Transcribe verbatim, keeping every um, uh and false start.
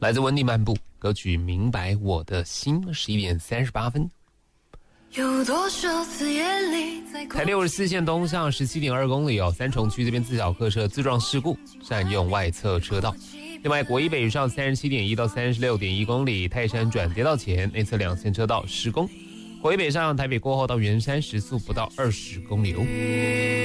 来自温蒂漫步歌曲《明白我的心》，十一点三十八分。 有多少次夜里在台六十四线东向十七点二公里哦，三重区这边自小客车自撞事故，占用外侧车道。另外，国一北上三十七点一到三十六点一公里，泰山转跌道前内侧两线车道施工。国一北上台北过后到圆山时速不到二十公里哦。